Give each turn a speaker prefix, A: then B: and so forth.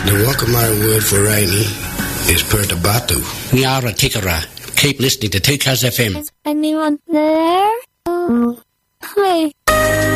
A: The Waccamaw word for rainy is pertabatu.
B: Nyara Tikara. Keep listening to 2CUZ FM.
C: Is anyone there? Oh, hi.